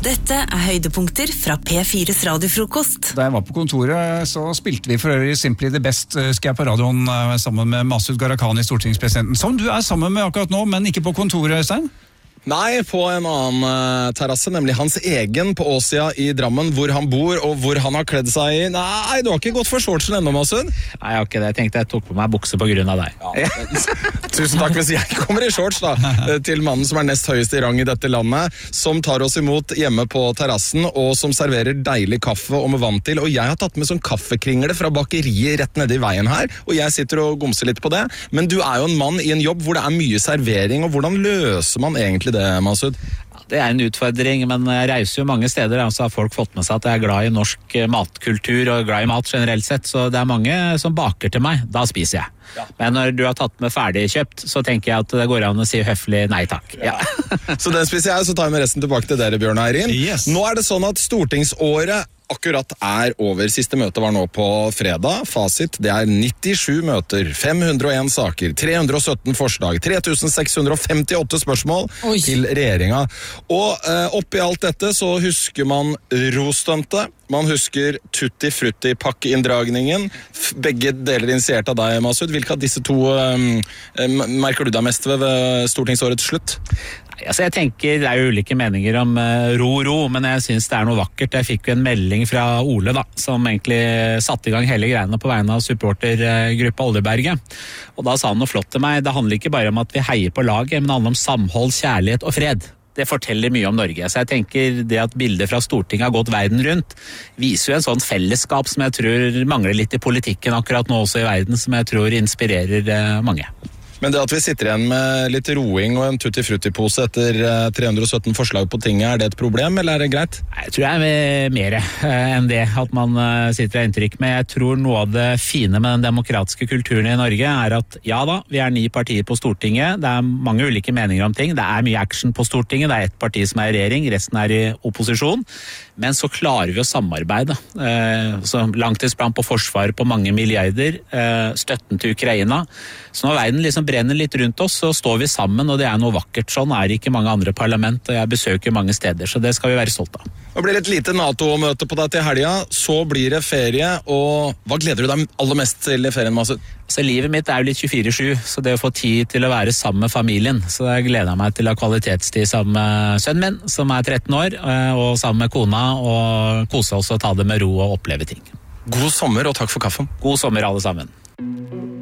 Dette høydepunkter fra P4s radiofrokost. Da jeg var på kontoret, så spilte vi for øvrig Simply the Best, skal jeg på radioen sammen med Masud Gharahkhani, stortingspresidenten, som du sammen med akkurat nå, men ikke på kontoret, Stein? Nei, på en annen terrasse, nemlig hans egen på Åsia i Drammen, hvor han bor og hvor han har kledd seg i. Nei, du har ikke gått for shortsen ennå, Masud? Nei, jeg har ikke det. Jeg tenkte jeg tok på meg bukse på grunn av deg. Ja. Tusen takk hvis jeg kommer i shorts da, til mannen som nest høyest i rang i dette landet, som tar oss imot hjemme på terrassen, og som serverer deilig kaffe og med vann til. Og jeg har tatt med sånn kaffekringle fra bakeriet rett nede i veien her, og jeg sitter og gomser litt på det. Men du jo en mann i en jobb hvor det mye servering, og hvordan løser man egentlig det, Masud? Det en utfordring, men jeg reiser jo mange steder, så har folk fått med seg at jeg glad i norsk matkultur og glad i mat generelt sett, så det mange som baker til meg, da spiser jeg. Ja. Men når du har tatt med ferdigkjøpt, så tenker jeg at det går an å si høflig nei takk. Ja. Så den spiser jeg, så tar vi med resten tilbake til dere, Bjørn Eirin. Yes. Nå det sånn at stortingsåret akkurat over. Siste møte var nå på fredag. Fasit, det 97 møter, 501 saker, 317 forslag, 3658 spørsmål til regjeringa. Og oppi alt dette så husker man rostuntet, man husker tutti-frutti-pakkeinndragningen. Begge deler initiert av deg, Masud. Hvilke av disse to merker du deg mest ved stortingsårets slutt? Altså jeg tenker, det jo ulike meninger om ro, men jeg synes det noe vakkert. Jeg fikk jo en melding fra Ole da, som egentlig satte i gang hele greiene på vegne av supportergruppa Oljeberget. Og da sa han noe flott til meg. Det handler ikke bare om at vi heier på laget, men det handler om samhold, kjærlighet og fred. Det forteller mye om Norge. Så jeg tenker det at bildet fra Stortinget har gått verden rundt, viser jo en sånn fellesskap som jeg tror mangler litt i politikken akkurat nå også i verden, som jeg tror inspirerer mange. Men det at vi sitter igjen med litt roing og en tutti-frutti-pose etter 317 forslag på tinget, det et problem, eller det greit? Jeg tror det mer enn det, at man sitter og inntrykk med. Jeg tror noe av det fine med den demokratiske kulturen i Norge at ja da, vi 9 partier på Stortinget, det mange ulike meninger om ting, det mye action på Stortinget, det ett parti som i regjering, resten i opposisjon, men så klarer vi å samarbeide. Så langtidsplan på forsvar på mange milliarder, støtten til Ukraina, så når verden liksom brenner litt rundt oss, så står vi sammen, og det noe vakkert. Sånn det ikke mange andre parlament, og jeg besøker mange steder, så det skal vi være stolt av. Det blir et lite NATO-møte på deg til helga, så blir det ferie, og hva gleder du deg aller mest til i ferien, Masud? Så livet mitt jo litt 24/7, så det å få tid til å være sammen med familien, så jeg gleder meg til å ha kvalitetstid sammen med sønnen min, som 13 år, og sammen med kona, og kose oss og ta det med ro og oppleve ting. God sommer, og takk for kaffen. God sommer alle sammen.